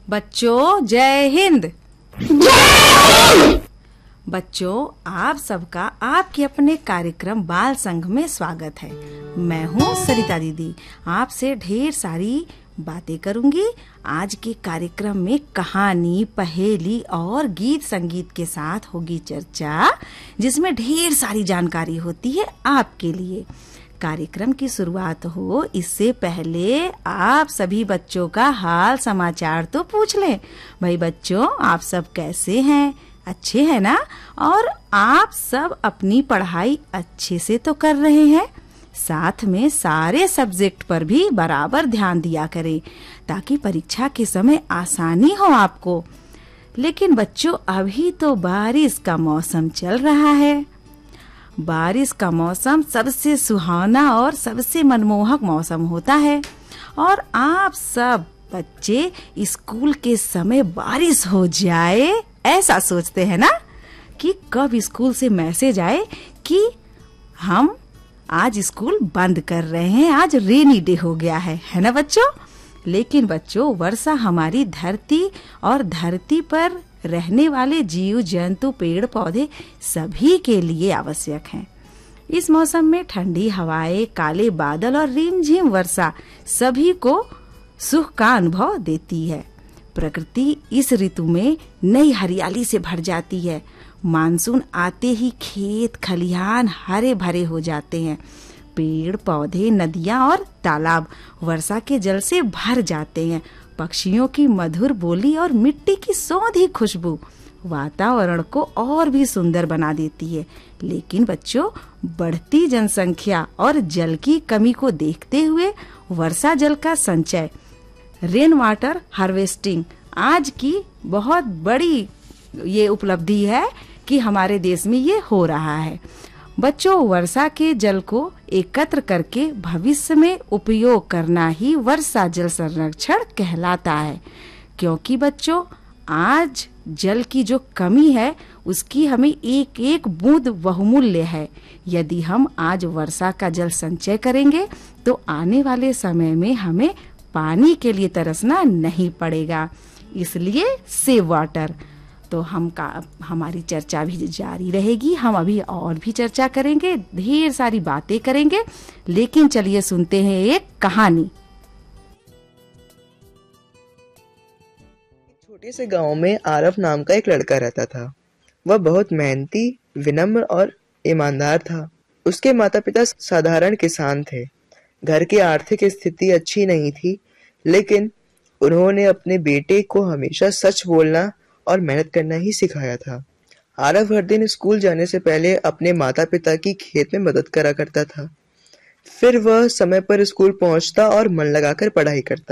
बच्चों जय हिंद। बच्चों आप सबका आपके अपने कार्यक्रम बाल संघ में स्वागत है। मैं हूँ सरिता दीदी, आपसे ढेर सारी बातें करूंगी। आज के कार्यक्रम में कहानी, पहेली और गीत संगीत के साथ होगी चर्चा, जिसमें ढेर सारी जानकारी होती है आपके लिए। कार्यक्रम की शुरुआत हो इससे पहले आप सभी बच्चों का हाल समाचार तो पूछ लें। भाई बच्चों, आप सब कैसे हैं? अच्छे हैं ना? और आप सब अपनी पढ़ाई अच्छे से तो कर रहे हैं? साथ में सारे सब्जेक्ट पर भी बराबर ध्यान दिया करें ताकि परीक्षा के समय आसानी हो आपको। लेकिन बच्चों, अभी तो बारिश का मौसम चल रहा है। बारिश का मौसम सबसे सुहाना और सबसे मनमोहक मौसम होता है और आप सब बच्चे स्कूल के समय बारिश हो जाए ऐसा सोचते हैं ना, कि कब स्कूल से मैसेज आए कि हम आज स्कूल बंद कर रहे हैं, आज रेनी डे हो गया है ना बच्चों? लेकिन बच्चों, वर्षा हमारी धरती और धरती पर रहने वाले जीव जंतु, पेड़ पौधे सभी के लिए आवश्यक हैं। इस मौसम में ठंडी हवाएं, काले बादल और रिमझिम वर्षा सभी को सुख का अनुभव देती है। प्रकृति इस ऋतु में नई हरियाली से भर जाती है। मानसून आते ही खेत खलिहान हरे भरे हो जाते हैं। पेड़ पौधे, नदियां और तालाब वर्षा के जल से भर जाते हैं। पक्षियों की मधुर बोली और मिट्टी की सौंधी खुशबू वातावरण को और भी सुंदर बना देती है। लेकिन बच्चों, बढ़ती जनसंख्या और जल की कमी को देखते हुए वर्षा जल का संचय, रेन वाटर हार्वेस्टिंग आज की बहुत बड़ी ये उपलब्धि है कि हमारे देश में ये हो रहा है। बच्चों, वर्षा के जल को एकत्र करके भविष्य में उपयोग करना ही वर्षा जल संरक्षण कहलाता है। क्योंकि बच्चों, आज जल की जो कमी है उसकी हमें एक एक बूंद बहुमूल्य है। यदि हम आज वर्षा का जल संचय करेंगे तो आने वाले समय में हमें पानी के लिए तरसना नहीं पड़ेगा। इसलिए सेव वाटर। तो हमारी चर्चा भी जारी रहेगी। हम अभी और भी चर्चा करेंगे, ढेर सारी बातें करेंगे। लेकिन चलिए सुनते हैं एक कहानी। छोटे से गांव में आरव नाम का एक लड़का रहता था। वह बहुत मेहनती, विनम्र और ईमानदार था। उसके माता पिता साधारण किसान थे। घर की आर्थिक स्थिति अच्छी नहीं थी, लेकिन उन्होंने अपने बेटे को हमेशा सच बोलना और मेहनत करना ही सिखाया था। आरव हर दिन स्कूल जाने से पहले अपने माता पिता की खेत में मदद करा करता था। फिर वह समय पर स्कूल पहुंचता और मन लगाकर पढ़ाई करता।